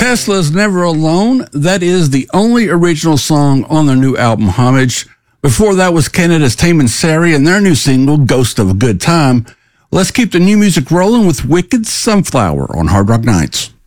Tesla's Never Alone. That is the only original song on their new album, Homage. Before that was Canada's Tame and Sari and their new single, Ghost of a Good Time. Let's keep the new music rolling with Wicked Sunflower on Hard Rock Nights.